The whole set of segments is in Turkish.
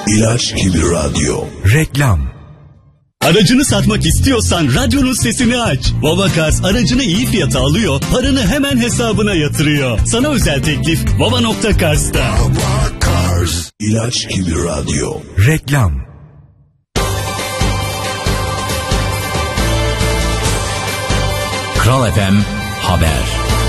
İlaç gibi radyo. Reklam. Aracını satmak istiyorsan radyonun sesini aç. Vava Cars aracını iyi fiyata alıyor, paranı hemen hesabına yatırıyor. Sana özel teklif Vava.Cars'ta. Vava Cars. İlaç gibi radyo. Reklam. Kral FM Haber.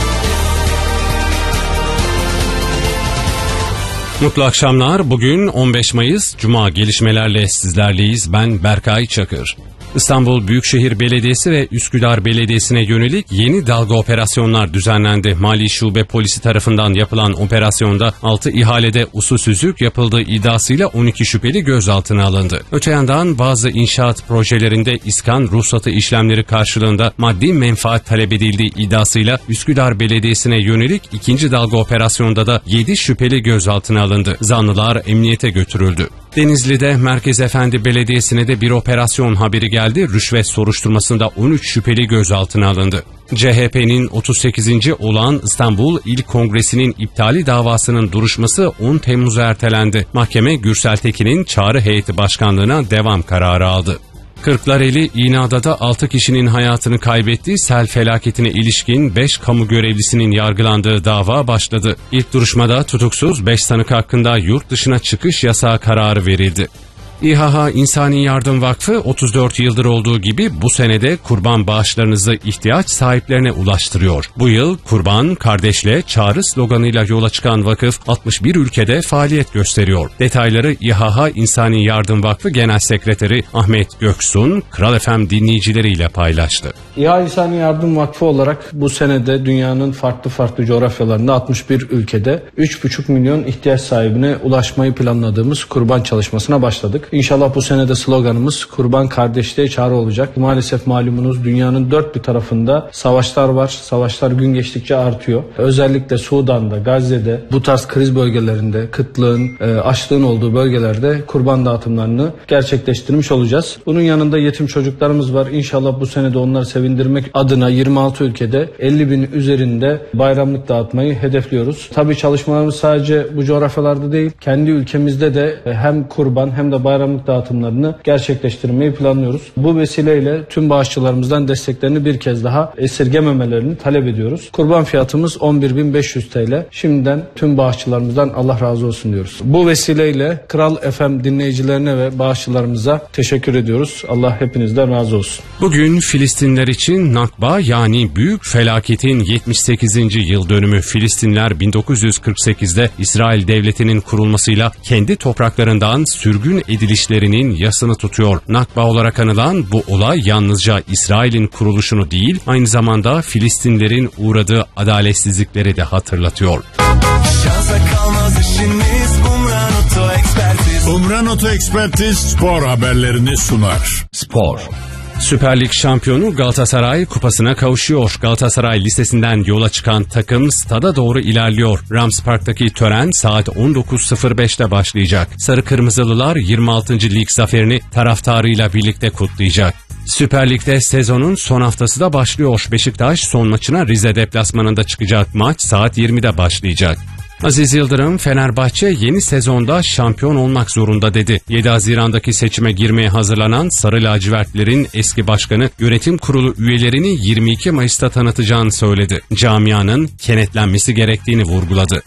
Mutlu akşamlar. Bugün 15 Mayıs Cuma, gelişmelerle sizlerleyiz. Ben Berkay Çakır. İstanbul Büyükşehir Belediyesi ve Üsküdar Belediyesi'ne yönelik yeni dalga operasyonlar düzenlendi. Mali Şube Polisi tarafından yapılan operasyonda 6 ihalede usulsüzlük yapıldığı iddiasıyla 12 şüpheli gözaltına alındı. Öte yandan bazı inşaat projelerinde iskan ruhsatı işlemleri karşılığında maddi menfaat talep edildiği iddiasıyla Üsküdar Belediyesi'ne yönelik ikinci dalga operasyonda da 7 şüpheli gözaltına alındı. Zanlılar emniyete götürüldü. Denizli'de Merkez Efendi Belediyesi'ne de bir operasyon haberi geldi. Rüşvet soruşturmasında 13 şüpheli gözaltına alındı. CHP'nin 38. olan İstanbul İl Kongresi'nin iptali davasının duruşması 10 Temmuz'a ertelendi. Mahkeme Gürsel Tekin'in çağrı heyeti başkanlığına devam kararı aldı. Kırklareli İğneada'da 6 kişinin hayatını kaybettiği sel felaketine ilişkin 5 kamu görevlisinin yargılandığı dava başladı. İlk duruşmada tutuksuz 5 sanık hakkında yurt dışına çıkış yasağı kararı verildi. İHH İnsani Yardım Vakfı 34 yıldır olduğu gibi bu senede kurban bağışlarınızı ihtiyaç sahiplerine ulaştırıyor. Bu yıl kurban, kardeşle, çağrı sloganıyla yola çıkan vakıf 61 ülkede faaliyet gösteriyor. Detayları İHH İnsani Yardım Vakfı Genel Sekreteri Ahmet Göksun, Kral FM dinleyicileriyle paylaştı. İHH İnsani Yardım Vakfı olarak bu senede dünyanın farklı coğrafyalarında 61 ülkede 3,5 milyon ihtiyaç sahibine ulaşmayı planladığımız kurban çalışmasına başladık. İnşallah bu senede sloganımız kurban kardeşliğe çağrı olacak. Maalesef malumunuz dünyanın dört bir tarafında savaşlar var. Savaşlar gün geçtikçe artıyor. Özellikle Sudan'da, Gazze'de, bu tarz kriz bölgelerinde, kıtlığın, açlığın olduğu bölgelerde kurban dağıtımlarını gerçekleştirmiş olacağız. Bunun yanında yetim çocuklarımız var. İnşallah bu senede onları sevindirmek adına 26 ülkede 50 bin üzerinde bayramlık dağıtmayı hedefliyoruz. Tabii çalışmalarımız sadece bu coğrafyalarda değil, kendi ülkemizde de hem kurban hem de bayramlık dağıtımlarını gerçekleştirmeyi planlıyoruz. Bu vesileyle tüm bağışçılarımızdan desteklerini bir kez daha esirgememelerini talep ediyoruz. Kurban fiyatımız 11.500 TL. Şimdiden tüm bağışçılarımızdan Allah razı olsun diyoruz. Bu vesileyle Kral FM dinleyicilerine ve bağışçılarımıza teşekkür ediyoruz. Allah hepinizden razı olsun. Bugün Filistinler için Nakba, yani büyük felaketin 78. yıl dönümü. Filistinler 1948'de İsrail Devleti'nin kurulmasıyla kendi topraklarından sürgün edilişlerinin yasını tutuyor. Nakba olarak anılan bu olay yalnızca İsrail'in kuruluşunu değil, aynı zamanda Filistinlerin uğradığı adaletsizlikleri de hatırlatıyor. Umran Oto Ekspertiz spor haberlerini sunar. Spor. Süper Lig şampiyonu Galatasaray kupasına kavuşuyor. Galatasaray Lisesi'nden yola çıkan takım stada doğru ilerliyor. Rams Park'taki tören saat 19.05'te başlayacak. Sarı Kırmızılılar 26. lig zaferini taraftarıyla birlikte kutlayacak. Süper Lig'de sezonun son haftası da başlıyor. Beşiktaş son maçına Rize deplasmanında çıkacak. Maç saat 20'de başlayacak. Aziz Yıldırım, Fenerbahçe yeni sezonda şampiyon olmak zorunda dedi. 7 Haziran'daki seçime girmeye hazırlanan Sarı Lacivertlerin eski başkanı yönetim kurulu üyelerini 22 Mayıs'ta tanıtacağını söyledi. Camianın kenetlenmesi gerektiğini vurguladı.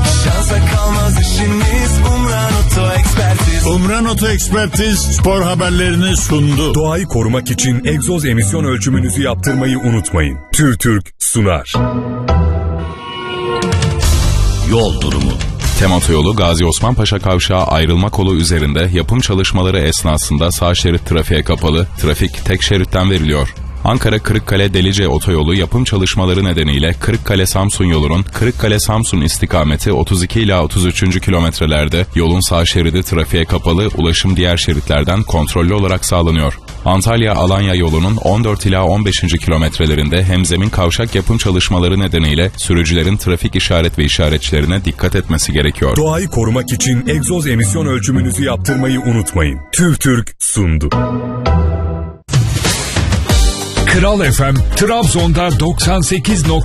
Umran Oto Ekspertiz spor haberlerini sundu. Doğayı korumak için egzoz emisyon ölçümünüzü yaptırmayı unutmayın. TÜRTÜRK sunar. Yol durumu. Tem Otoyolu Gazi Osman Paşa Kavşağı ayrılma kolu üzerinde yapım çalışmaları esnasında sağ şerit trafiğe kapalı, trafik tek şeritten veriliyor. Ankara Kırıkkale Delice Otoyolu yapım çalışmaları nedeniyle Kırıkkale Samsun yolunun Kırıkkale Samsun istikameti 32 ila 33. kilometrelerde yolun sağ şeridi trafiğe kapalı, ulaşım diğer şeritlerden kontrollü olarak sağlanıyor. Antalya Alanya yolunun 14 ila 15. kilometrelerinde hemzemin kavşak yapım çalışmaları nedeniyle sürücülerin trafik işaret ve işaretçilerine dikkat etmesi gerekiyor. Doğayı korumak için egzoz emisyon ölçümünüzü yaptırmayı unutmayın. TÜRTÜRK sundu. Kral FM Trabzon'da 98.